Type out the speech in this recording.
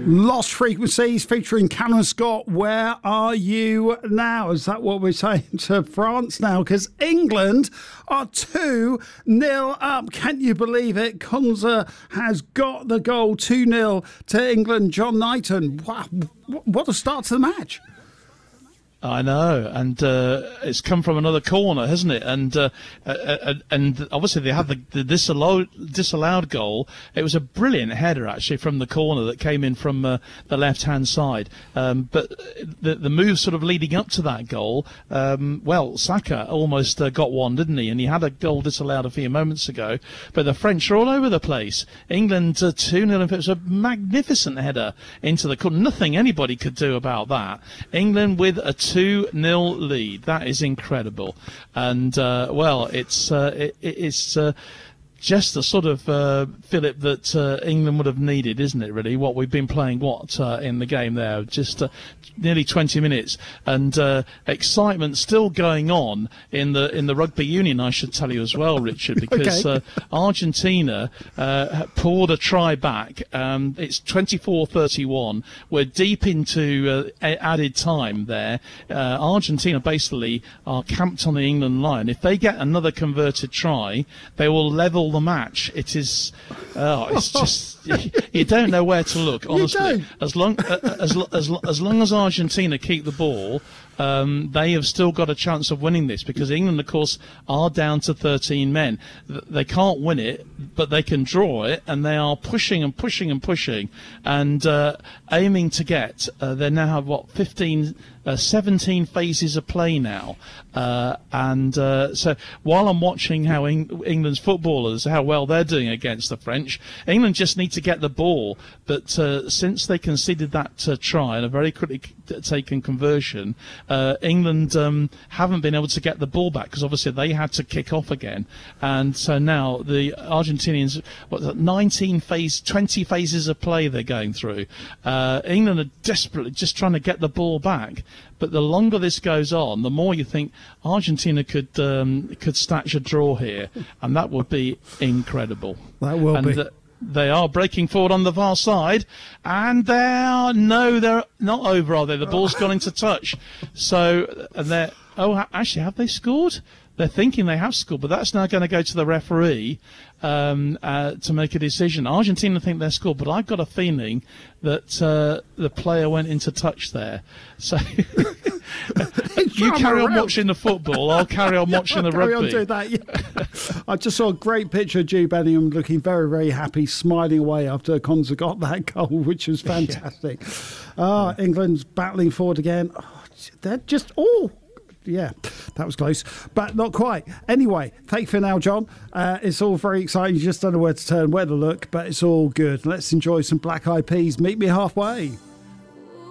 Lost Frequencies featuring Cameron Scott. Where are you now? Is that what we're saying to France now? Because England are 2-0 up. Can you believe it? Konza has got the goal. 2-0 to England. John Knighton. Wow, what a start to the match. I know, and it's come from another corner, hasn't it? And obviously they had the disallowed goal. It was a brilliant header, actually, from the corner that came in from the left-hand side. But the move sort of leading up to that goal, Saka almost got one, didn't he? And he had a goal disallowed a few moments ago. But the French are all over the place. England 2-0. It was a magnificent header into the corner. Nothing anybody could do about that. England with a 2-0 lead. That is incredible. And, it's just the sort of fillip that England would have needed, isn't it, really? What we've been playing, in the game there. Just nearly 20 minutes. And excitement still going on in the rugby union, I should tell you as well, Richard, because Argentina poured a try back. It's 24-31. We're deep into added time there. Argentina basically are camped on the England line. If they get another converted try, they will level the match. It is, it's just, you don't know where to look, honestly. As long as Argentina keep the ball, they have still got a chance of winning this, because England, of course, are down to 13 men. They can't win it, but they can draw it, and they are pushing and pushing and pushing, and aiming to get. They now have 17 phases of play now, so while I'm watching how England's footballers, how well they're doing against the French, England just need to get the ball. But since they conceded that try and a very quickly taken conversion, England haven't been able to get the ball back, because obviously they had to kick off again. And so now the Argentinians, 20 phases of play they're going through. England are desperately just trying to get the ball back. But the longer this goes on, the more you think Argentina could snatch a draw here, and that would be incredible. That will be. They are breaking forward on the far side, and they're not over, are they? The ball's gone into touch. So actually, have they scored? They're thinking they have scored, but that's now going to go to the referee to make a decision. Argentina think they're scored, but I've got a feeling that the player went into touch there. So you carry on watching the football, I'll carry on watching the rugby. On doing that, yeah. I just saw a great picture of Jude Bellingham looking very, very happy, smiling away after Konza got that goal, which was fantastic. England's battling forward again. They're just that was close, but not quite. Anyway, thank you for now, John. It's all very exciting. You just don't know where to turn, where to look, but it's all good. Let's enjoy some Black Eyed Peas. Meet me halfway.